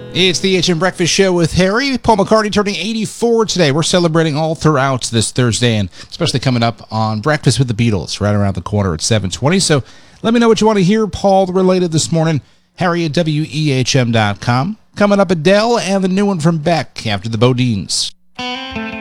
It's the HM Breakfast Show with Harry. Paul McCartney turning 84 today. We're celebrating all throughout this Thursday, and especially coming up on Breakfast with the Beatles right around the corner at 7:20. So let me know what you want to hear, Paul, related this morning. Harry at WEHM.com. Coming up, Adele and the new one from Beck after the Bodines.